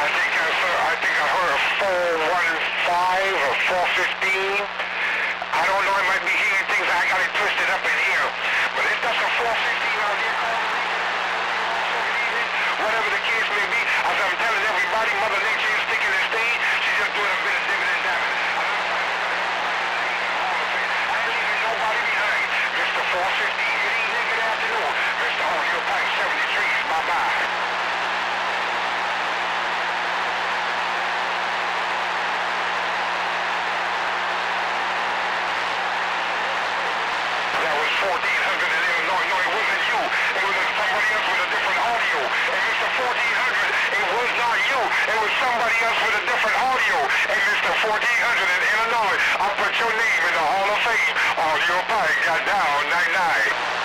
I think I heard a 415 or 415. I don't know, I might be hearing things, I got it twisted up in here. But it's just a 415 out here calling me. Whatever the case may be, as I'm telling everybody, Mother Nature is sticking and staying. She's just doing a bit of dividend damage. I ain't leaving nobody behind. Mr. 415, good evening, good afternoon. Mr. Audio Pipe 73, bye-bye. That was 1400 in Illinois. No, it wasn't you. It was somebody else with a different audio. And Mr. 1400, it was not you. It was somebody else with a different audio. And Mr. 1400 in Illinois, I put your name in the Hall of Fame. Audio Pipe got down, night-night.